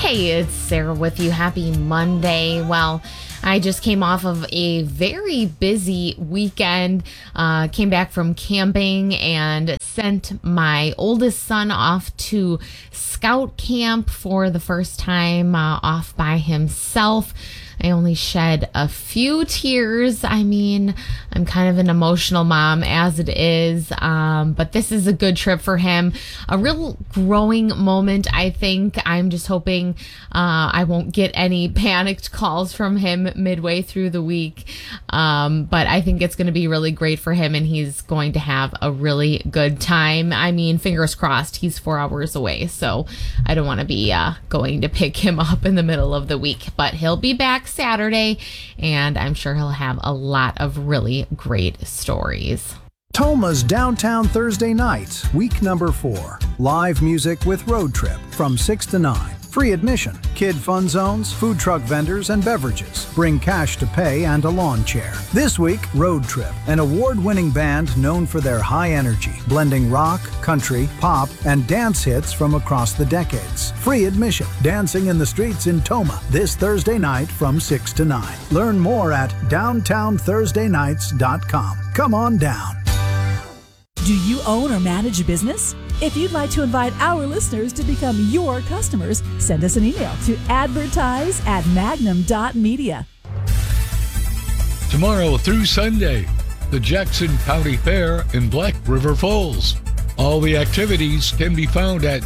Hey, it's Sarah with you. Happy Monday. Well, I just came off of a very busy weekend, came back from camping and sent my oldest son off to scout camp for the first time off by himself. I only shed a few tears. I mean, I'm kind of an emotional mom as it is, but this is a good trip for him. A real growing moment, I think. I'm just hoping I won't get any panicked calls from him midway through the week, but I think it's going to be really great for him, and he's going to have a really good time. I mean, fingers crossed, he's 4 hours away, so I don't want to be going to pick him up in the middle of the week, but he'll be back Saturday, and I'm sure he'll have a lot of really great stories. Toma's Downtown Thursday Nights, week number 4. Live music with Road Trip from 6 to 9. Free admission, kid fun zones, food truck vendors, and beverages. Bring cash to pay and a lawn chair. This week, Road Trip, an award-winning band known for their high energy, blending rock, country, pop, and dance hits from across the decades. Free admission, dancing in the streets in Toma this Thursday night from 6 to 9. Learn more at downtownthursdaynights.com. Come on down. Do you own or manage a business? If you'd like to invite our listeners to become your customers, send us an email to advertise@magnum.media. Tomorrow through Sunday, the Jackson County Fair in Black River Falls. All the activities can be found at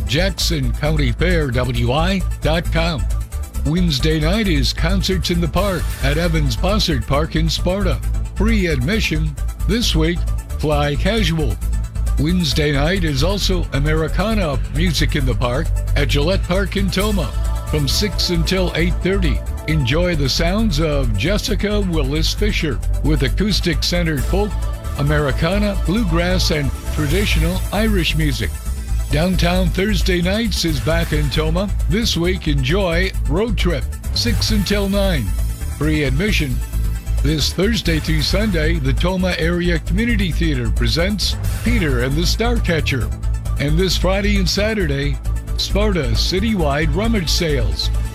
jacksoncountyfairwi.com. Wednesday night is Concerts in the Park at Evans Bossard Park in Sparta. Free admission. This week, fly casual. Wednesday night is also Americana Music in the Park at Gillette Park in Toma from 6 until 8:30. Enjoy the sounds of Jessica Willis Fisher with acoustic-centered folk, Americana, bluegrass, and traditional Irish music. Downtown Thursday Nights is back in Toma. This week, enjoy Road Trip, 6 until 9. Free admission. This Thursday through Sunday, the Toma Area Community Theater presents Peter and the Starcatcher. And this Friday and Saturday, Sparta Citywide Rummage Sales.